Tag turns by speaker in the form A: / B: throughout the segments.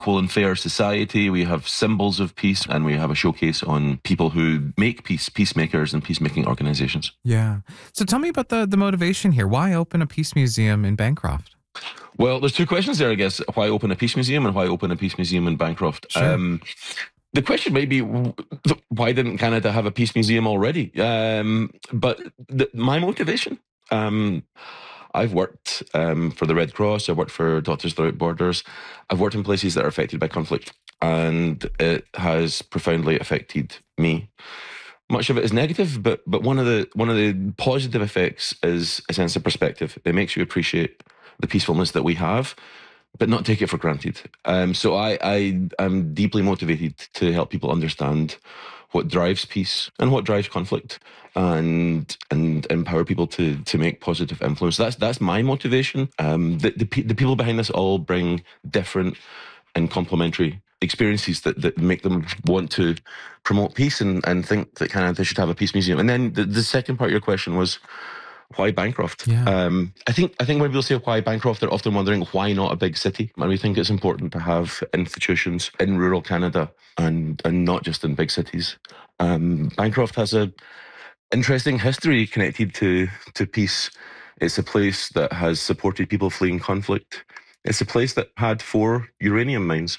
A: equal and fair society. We have symbols of peace, and we have a showcase on people who make peace, peacemakers and peacemaking organizations.
B: Yeah. So tell me about the motivation here. Why open a peace museum in Bancroft?
A: Well, there's two questions there, I guess. Why open a peace museum and why open a peace museum in Bancroft?
B: Sure.
A: The question may be, why didn't Canada have a peace museum already? But my motivation, I've worked for the Red Cross. I've worked for Doctors Without Borders. I've worked in places that are affected by conflict, and it has profoundly affected me. Much of it is negative, but one of the positive effects is a sense of perspective. It makes you appreciate the peacefulness that we have, but not take it for granted. So I am deeply motivated to help people understand what drives peace and what drives conflict, and empower people to make positive influence. That's my motivation. The people behind this all bring different and complementary experiences that make them want to promote peace and think that Canada should have a peace museum. And then the second part of your question was, why Bancroft?
B: Yeah.
A: I think when people say why Bancroft, they're often wondering why not a big city. And we think it's important to have institutions in rural Canada and not just in big cities. Bancroft has a interesting history connected to peace. It's a place that has supported people fleeing conflict. It's a place that had 4 uranium mines,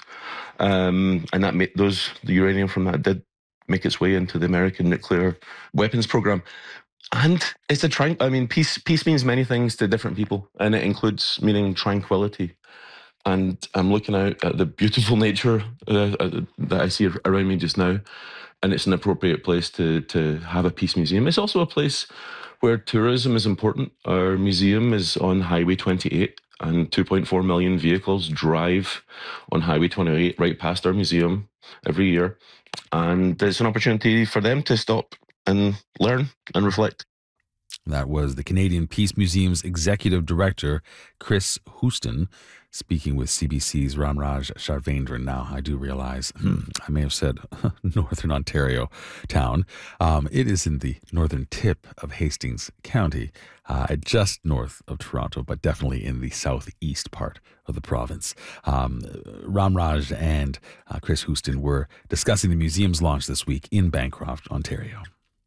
A: and that the uranium from that did make its way into the American nuclear weapons program. And it's peace means many things to different people, and it includes meaning tranquility. And I'm looking out at the beautiful nature that I see around me just now, and it's an appropriate place to have a peace museum. It's also a place where tourism is important. Our museum is on Highway 28, and 2.4 million vehicles drive on Highway 28 right past our museum every year. And there's an opportunity for them to stop and learn and reflect.
C: That was the Canadian Peace Museum's Executive Director, Chris Houston, speaking with CBC's Ramraj Sharvendran. Now, I do realize I may have said Northern Ontario town. It is in the northern tip of Hastings County, just north of Toronto, but definitely in the southeast part of the province. Ramraj and Chris Houston were discussing the museum's launch this week in Bancroft, Ontario.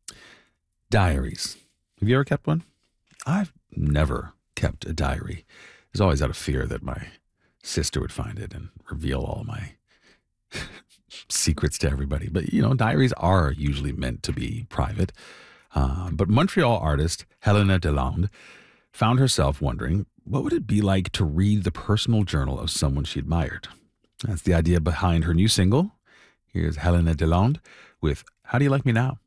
C: Diaries. Have you ever kept one? I've never kept a diary. I was always out of fear that my sister would find it and reveal all my secrets to everybody. But, diaries are usually meant to be private. But Montreal artist Helena Delalande found herself wondering, what would it be like to read the personal journal of someone she admired? That's the idea behind her new single. Here's Helena Delalande with How Do You Like Me Now?